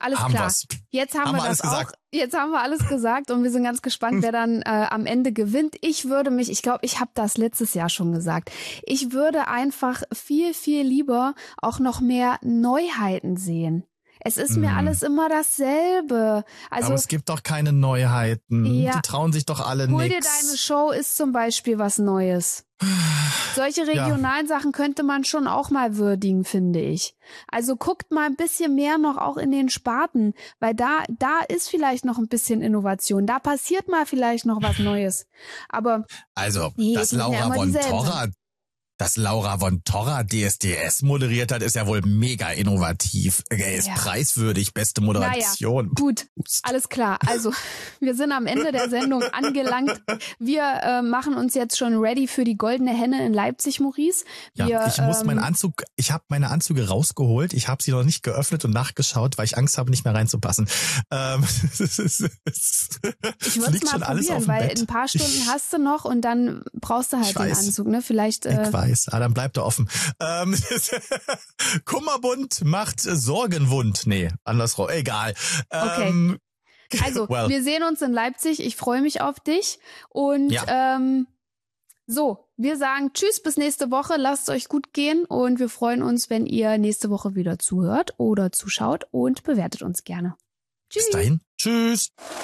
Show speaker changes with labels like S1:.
S1: alles
S2: haben
S1: klar.
S2: wir's.
S1: Jetzt haben wir
S2: alles
S1: das auch.
S2: gesagt.
S1: Jetzt haben wir alles gesagt und wir sind ganz gespannt, wer dann am Ende gewinnt. Ich glaube, ich habe das letztes Jahr schon gesagt. Ich würde einfach viel, viel lieber auch noch mehr Neuheiten sehen. Es ist mir alles immer dasselbe. Also,
S2: Aber es gibt doch keine Neuheiten.
S1: Ja.
S2: Die trauen sich doch alle
S1: Hol dir
S2: nix.
S1: deine Show ist zum Beispiel was Neues. Solche regionalen Sachen könnte man schon auch mal würdigen, finde ich. Also guckt mal ein bisschen mehr noch auch in den Sparten, weil da ist vielleicht noch ein bisschen Innovation. Da passiert mal vielleicht noch was Neues. Aber
S2: Also,
S1: nee,
S2: dass
S1: die müssen ja
S2: Laura
S1: immer
S2: von
S1: dieselben
S2: Torra
S1: sein.
S2: Dass Laura von Torra DSDS moderiert hat, ist ja wohl mega innovativ. Ist
S1: Ja.
S2: preiswürdig, beste Moderation.
S1: Naja, gut, alles klar. Also, wir sind am Ende der Sendung angelangt. Wir machen uns jetzt schon ready für die Goldene Henne in Leipzig, Maurice.
S2: Ja, ich muss meinen Anzug, ich habe meine Anzüge rausgeholt. Ich habe sie noch nicht geöffnet und nachgeschaut, weil ich Angst habe, nicht mehr reinzupassen.
S1: Ich würde es mal probieren, weil ein paar Stunden hast du noch und dann brauchst du halt den Anzug, ne? Vielleicht.
S2: Ich weiß, dann bleibt er offen. Kummerbund macht Sorgenwund. Nee, andersrum. Egal.
S1: Okay. Also, wir sehen uns in Leipzig. Ich freue mich auf dich. Und so, wir sagen Tschüss, bis nächste Woche. Lasst es euch gut gehen und wir freuen uns, wenn ihr nächste Woche wieder zuhört oder zuschaut und bewertet uns gerne. Tschüss.
S2: Bis dahin. Tschüss.